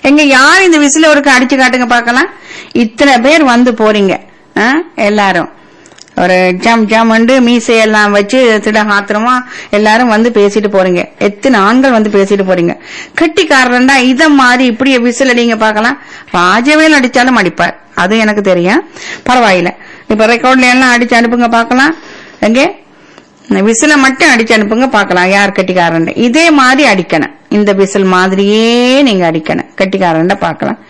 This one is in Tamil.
எங்க யார் இந்த விசில ஒருக்கு அடிச்சு காட்டுங்க பாக்கலாம். இத்தனை பேர் வந்து போறீங்க, எல்லாரும் ஒரு ஜம் ஜம் மீசையெல்லாம் வச்சு திடகாத்திரமா எல்லாரும் வந்து பேசிட்டு போறீங்க. எத்தனை ஆண்கள் வந்து பேசிட்டு போறீங்க. கட்டிக்காரன்டா இத மாதிரி இப்படி விசில் அடிங்க பாக்கலாம். ராஜவேல் அடிச்சாலும் அடிப்பார், அது எனக்கு தெரியும். பரவாயில்ல, இப்ப ரெக்கார்ட்ல எல்லாம் அடிச்சு அனுப்புங்க பாக்கலாம். எங்கே விசில மட்டும் அடிச்சு அனுப்புங்க பாக்கலாம் யார் கட்டிக்காரன். இதே மாதிரி அடிக்கணும், இந்த விசில் மாதிரியே நீங்க அடிக்கணும் கட்டிக்காரன் பாக்கலாம்.